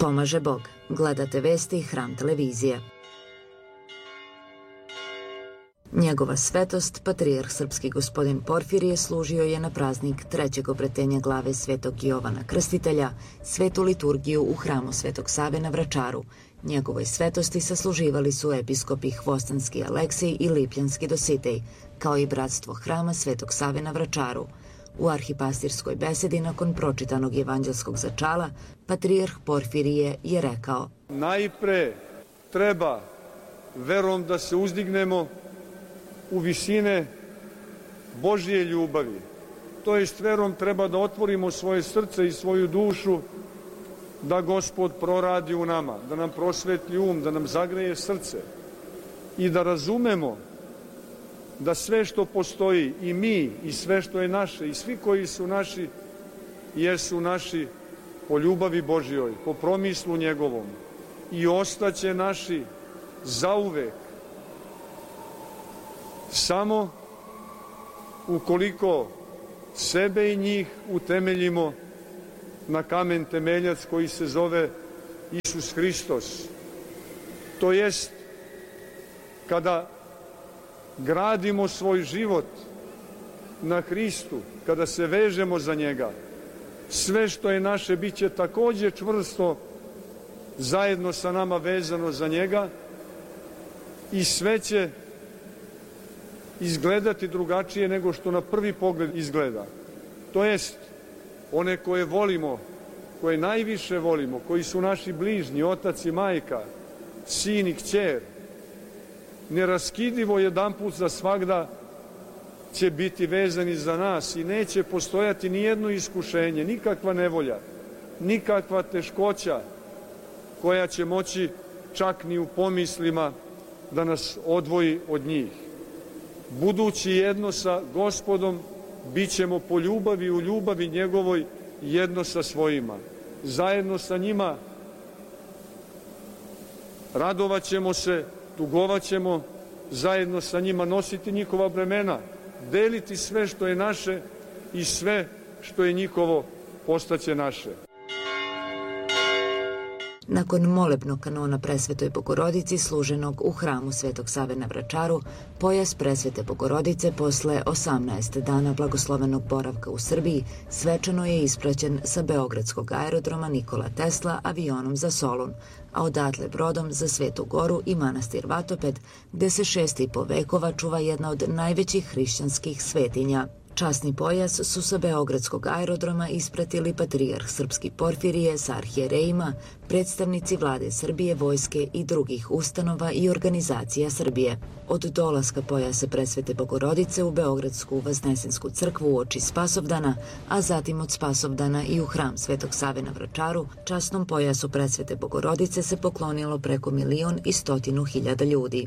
Pomaže Bog. Gledate vesti Hram televizije. Njegova svetost, patrijarh srpski gospodin Porfirije, služio je na praznik trećeg obretenja glave svetog Jovana Krstitelja, svetu liturgiju u hramu Svetog Save na Vračaru. Njegovoj svetosti sasluživali su episkopi Hvostanski Aleksij i Lipljanski Dositej, kao i bratstvo hrama Svetog Save na Vračaru. U arhipastirskoj besedi nakon pročitanog evanđelskog začala, patrijarh Porfirije je rekao: najpre treba verom da se uzdignemo u visine Božje ljubavi. To jest verom treba da otvorimo svoje srce i svoju dušu, da Gospod proradi u nama, da nam prosvetli um, da nam zagreje srce i da razumemo da sve što postoji, i mi, i sve što je naše, i svi koji su naši, jesu naši po ljubavi Božjoj, po promislu njegovom, i ostaće naši zauvek. Samo ukoliko sebe i njih utemeljimo na kamen temeljac koji se zove Isus Hristos. To jest, kada gradimo svoj život na Hristu, kada se vežemo za njega, sve što je naše bit će takođe čvrsto zajedno sa nama vezano za njega i sve će izgledati drugačije nego što na prvi pogled izgleda. To jest, one koje volimo, koje najviše volimo, koji su naši bližnji, otac i majka, sin i kćer, neraskidivo jedanput za svagda će biti vezani za nas i neće postojati ni jedno iskušenje, nikakva nevolja, nikakva teškoća koja će moći čak ni u pomislima da nas odvoji od njih. Budući jedno sa Gospodom, bit ćemo po ljubavi u ljubavi njegovoj jedno sa svojima. Zajedno sa njima radovat ćemo se, tugovat ćemo, zajedno sa njima nositi njihova bremena, deliti sve što je naše i sve što je njihovo postaće naše. Nakon molebnog kanona Presvetoj Bogorodici služenog u hramu Svetog Save na Vračaru, pojas Presvete Bogorodice posle 18 dana blagoslovenog boravka u Srbiji svečano je ispraćen sa beogradskog aerodroma Nikola Tesla avionom za Solun, a odatle brodom za Svetu Goru i manastir Vatoped, gde se 6,5 vekova čuva jedna od najvećih hrišćanskih svetinja. Časni pojas su sa beogradskog aerodroma ispratili patrijarh srpski Porfirije sa arhijerejima, predstavnici vlade Srbije, vojske i drugih ustanova i organizacija Srbije. Od dolaska pojasa Presvete Bogorodice u Beogradsku Vaznesinsku crkvu uoči Spasovdana, a zatim od Spasovdana i u hram Svetog Save na Vračaru, časnom pojasu Presvete Bogorodice se poklonilo preko 1.100.000 ljudi.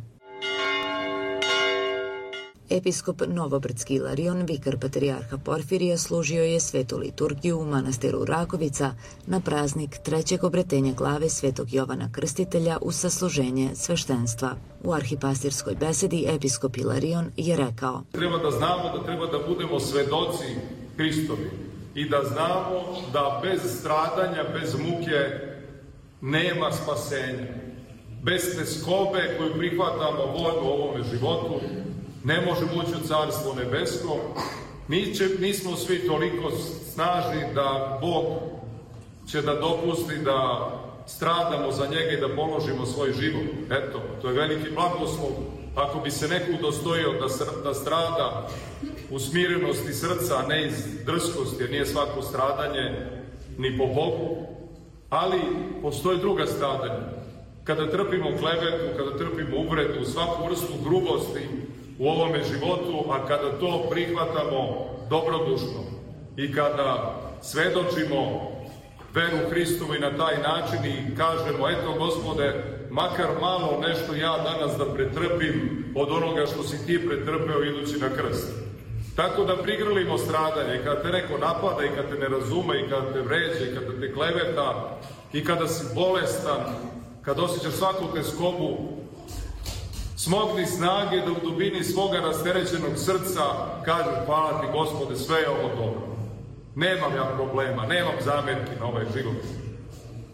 Episkop Novobrdski Ilarion, vikar patrijarha Porfirija, služio je svetu liturgiju u manastiru Rakovica na praznik trećeg obretenja glave svetog Jovana Krstitelja uz sasluženje sveštenstva. U arhipastirskoj besedi episkop Ilarion je rekao: treba da znamo da treba da budemo svedoci Hristovi i da znamo da bez stradanja, bez muke nema spasenja. Bez teskobe koju prihvatamo voljno u ovome životu ne možemo ući u Carstvo nebesko. Nismo svi toliko snažni da Bog će da dopusti da stradamo za njega i da položimo svoj život. Eto, to je veliki blagoslov. Ako bi se neko udostojio da strada u smirenosti srca, a ne iz drskosti, jer nije svako stradanje ni po Bogu, ali postoji druga stradanja. Kada trpimo klevetu, kada trpimo uvredu, svaku vrstu grubosti u ovome životu, a kada to prihvatamo dobrodušno i kada svedočimo veru Hristovu i na taj način i kažemo: eto Gospode, makar malo nešto ja danas da pretrpim od onoga što si ti pretrpeo idući na krst. Tako da prigrlimo stradanje i kada te neko napada i kada te ne razume i kada te vređe i kada te kleveta i kada si bolestan, kada osjećaš svaku teskobu, smogni snage da u dubini svoga rasterećenog srca kažeš: hvala ti Gospode, sve je ovo dobro. Nemam ja problema, nemam zamerki na ovaj život.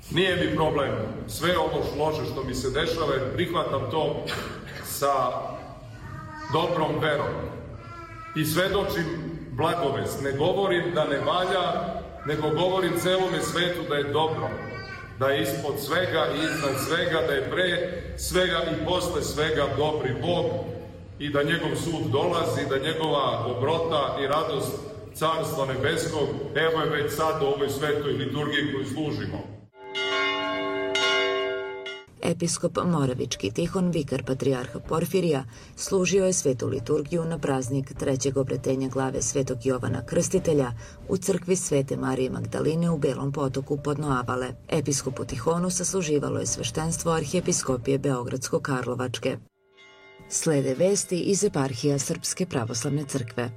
Nije mi problem sve ovo loše što mi se dešava, jer prihvatam to sa dobrom verom i svedočim blagovest. Ne govorim da ne valja, nego govorim celome svetu da je dobro, da je ispod svega i iznad svega, da je pre svega i posle svega dobri Bog i da njegov sud dolazi, da njegova dobrota i radost Carstva nebeskog, evo je već sad u ovoj svetoj liturgiji koju služimo. Episkop Moravički Tihon, vikar patrijarha Porfirija, služio je svetu liturgiju na praznik trećeg obretenja glave svetog Jovana Krstitelja u crkvi Svete Marije Magdaline u Belom Potoku pod Noavale. Episkopu Tihonu sasluživalo je sveštenstvo arhijepiskopije Beogradsko-Karlovačke. Slede vesti iz eparhija Srpske pravoslavne crkve.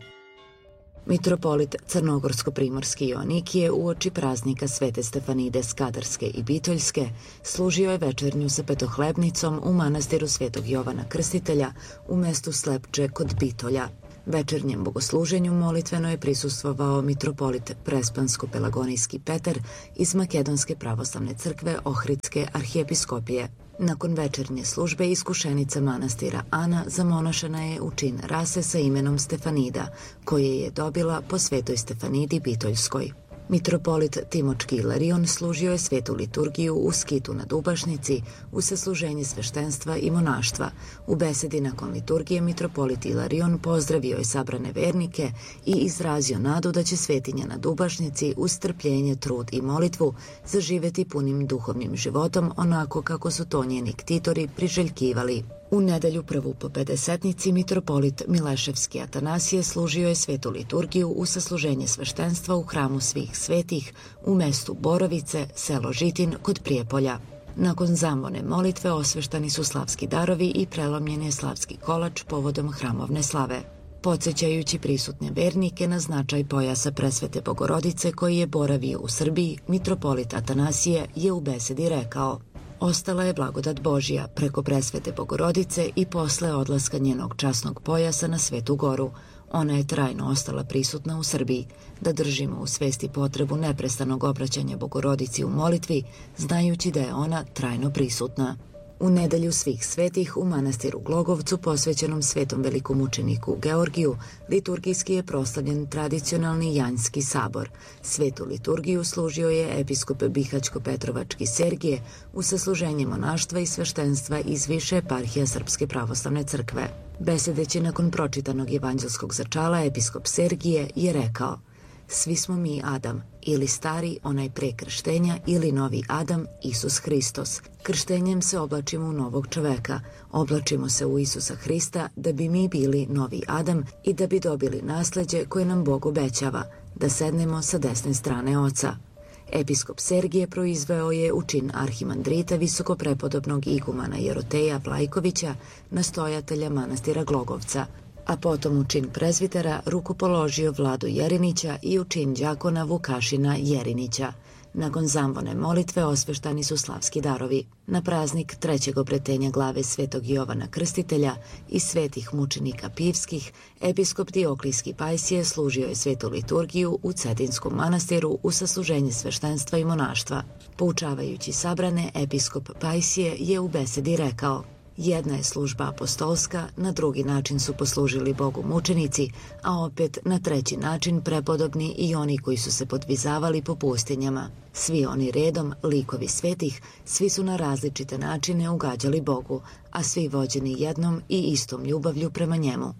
Mitropolit Crnogorsko-Primorski Joanikije uoči praznika Svete Stefanide Skadarske i Bitoljske služio je večernju sa petohlebnicom u manastiru Svetog Jovana Krstitelja u mestu Slepče kod Bitolja. Večernjem bogosluženju molitveno je prisustvovao mitropolit Prespansko-Pelagonijski Petar iz Makedonske pravoslavne crkve Ohridske arhijepiskopije. Nakon večernje službe iskušenica manastira Ana zamonašena je u čin rase sa imenom Stefanida, koje je dobila po Svetoj Stefanidi Bitoljskoj. Mitropolit Timočki Ilarion služio je svetu liturgiju u Skitu na Dubašnici uz sasluženje sveštenstva i monaštva. U besedi nakon liturgije mitropolit Ilarion pozdravio je sabrane vernike i izrazio nadu da će svetinja na Dubašnici uz strpljenje, trud i molitvu zaživeti punim duhovnim životom onako kako su to njeni ktitori priželjkivali. U nedelju prvu po pedesetnici mitropolit Mileševski Atanasije služio je svetu liturgiju u sasluženje sveštenstva u hramu svih svetih u mestu Borovice, selo Žitin kod Prijepolja. Nakon zamone molitve osveštani su slavski darovi i prelomljen je slavski kolač povodom hramovne slave. Podsećajući prisutne vernike na značaj pojasa Presvete Bogorodice koji je boravio u Srbiji, mitropolit Atanasije je u besedi rekao: ostala je blagodat Božja preko Presvete Bogorodice i posle odlaska njenog časnog pojasa na Svetu Goru. Ona je trajno ostala prisutna u Srbiji, da držimo u svesti potrebu neprestanog obraćanja Bogorodici u molitvi, znajući da je ona trajno prisutna. U nedelju svih svetih u manastiru Glogovcu, posvećenom svetom velikomučeniku Georgiju, liturgijski je proslavljen tradicionalni Janjski sabor. Svetu liturgiju služio je episkop Bihaćko-Petrovački Sergije u sasluženje monaštva i sveštenstva iz više eparhija Srpske pravoslavne crkve. Besedeći nakon pročitanog evanđelskog začala, episkop Sergije je rekao: svi smo mi Adam, ili stari, onaj pre krštenja, ili novi Adam, Isus Hristos. Krštenjem se oblačimo u novog čoveka, oblačimo se u Isusa Hrista da bi mi bili novi Adam i da bi dobili nasleđe koje nam Bog obećava, da sednemo sa desne strane Oca. Episkop Sergije proizveo je u čin arhimandrita visokoprepodobnog igumana Jeroteja Vlajkovića, nastojatelja manastira Glogovca, a potom u čin prezvitera rukopoložio Vladu Jerinića i u čin đakona Vukašina Jerinića. Nakon zambone molitve osveštani su slavski darovi. Na praznik trećeg obretenja glave svetog Jovana Krstitelja i svetih mučenika pivskih, episkop Dioklijski Pajsije služio je svetu liturgiju u Cetinskom manastiru u sasluženje sveštenstva i monaštva. Poučavajući sabrane, episkop Pajsije je u besedi rekao: jedna je služba apostolska, na drugi način su poslužili Bogu mučenici, a opet na treći način prepodobni i oni koji su se podvizavali po pustinjama. Svi oni redom, likovi svetih, svi su na različite načine ugađali Bogu, a svi vođeni jednom i istom ljubavlju prema njemu.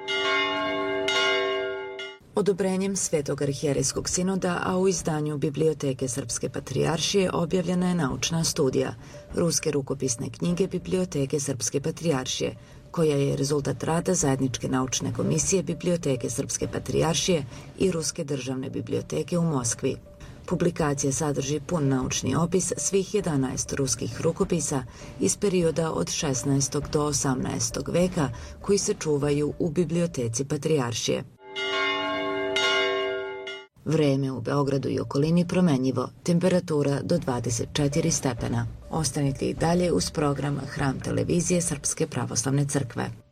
Odobrenjem Svetog arhijerejskog sinoda, a u izdanju Biblioteke Srpske patrijaršije objavljena je naučna studija Ruske rukopisne knjige Biblioteke Srpske patrijaršije, koja je rezultat rada zajedničke naučne komisije Biblioteke Srpske patrijaršije i Ruske državne biblioteke u Moskvi. Publikacija sadrži pun naučni opis svih 11 ruskih rukopisa iz perioda od 16. do 18. veka koji se čuvaju u Biblioteci patrijaršije. Vreme u Beogradu i okolini promenjivo, temperatura do 24 stepena. Ostanite i dalje uz program Hram televizije Srpske pravoslavne crkve.